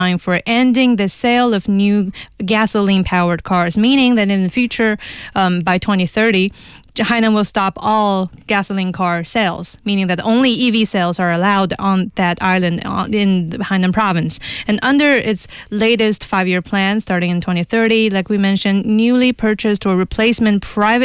for ending the sale of new gasoline-powered cars, meaning that in the future, by 2030, Hainan will stop all gasoline car sales, meaning that only EV sales are allowed on that island in the Hainan province. And under its latest 5-year plan, starting in 2030, like we mentioned, newly purchased or replacement private